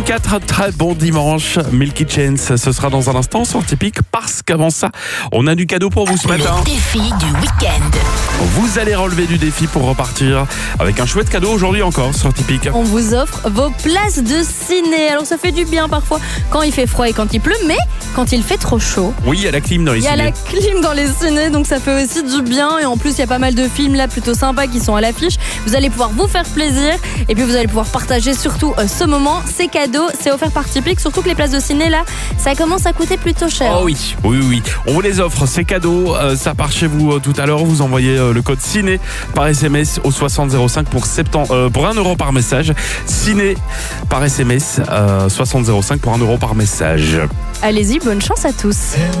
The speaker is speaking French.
6h34, très bon dimanche. Milky Chance, ce sera dans un instant sur Typique, parce qu'avant ça, on a du cadeau pour vous ce matin. Le défi du week-end. Vous allez relever du défi pour repartir avec un chouette cadeau aujourd'hui encore sur Typique. On vous offre vos places de ciné. Alors ça fait du bien parfois quand il fait froid et quand il pleut, mais quand il fait trop chaud. Oui, il y a la clim dans les Il y a ciné. la clim dans les ciné, donc ça fait aussi du bien. Et en plus, il y a pas mal de films là plutôt sympas qui sont à l'affiche. Vous allez pouvoir vous faire plaisir et puis vous allez pouvoir partager surtout ce moment. C'est cadeau, c'est offert par Typique. Surtout que les places de ciné là, ça commence à coûter plutôt cher. Oh oui. On vous les offre, c'est cadeau. Ça part chez vous tout à l'heure. Vous envoyez le code ciné par SMS au 6005 pour 1 euro par message. Ciné par SMS 6005 pour 1 euro par message. Allez-y, bonne chance à tous.